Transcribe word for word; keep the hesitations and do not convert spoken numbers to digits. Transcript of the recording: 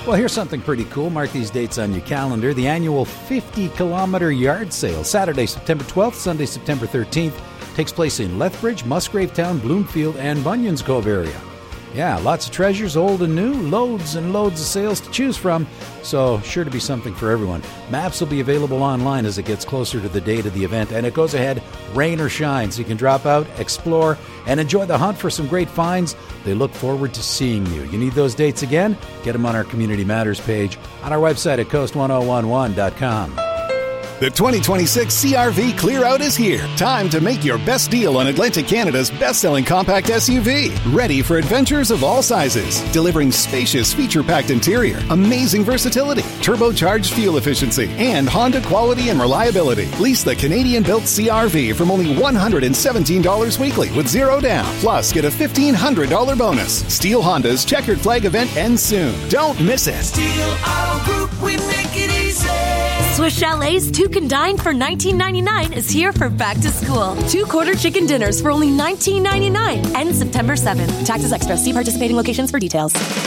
Well, here's something pretty cool. Mark these dates on your calendar. The annual fifty-kilometer yard sale, Saturday, September twelfth, Sunday, September thirteenth, takes place in Lethbridge, Musgravetown, Bloomfield, and Bunyan's Cove area. Yeah, lots of treasures, old and new, loads and loads of sales to choose from, so sure to be something for everyone. Maps will be available online as it gets closer to the date of the event, and it goes ahead, rain or shine, so you can drop out, explore, and enjoy the hunt for some great finds. They look forward to seeing you. You need those dates again? Get them on our Community Matters page on our website at coast ten eleven dot com. The twenty twenty-six C R V Clear Out is here. Time to make your best deal on Atlantic Canada's best-selling compact S U V. Ready for adventures of all sizes. Delivering spacious, feature-packed interior, amazing versatility, turbocharged fuel efficiency, and Honda quality and reliability. Lease the Canadian-built C R V from only one hundred seventeen dollars weekly with zero down. Plus, get a fifteen hundred dollars bonus. Steel Honda's Checkered Flag event ends soon. Don't miss it. Steel Auto Group, we make it easy. Swiss Chalet's Two Can Dine for nineteen ninety-nine is here for back to school. Two quarter chicken dinners for only nineteen ninety-nine. Ends September seventh. Taxes extra. See participating locations for details.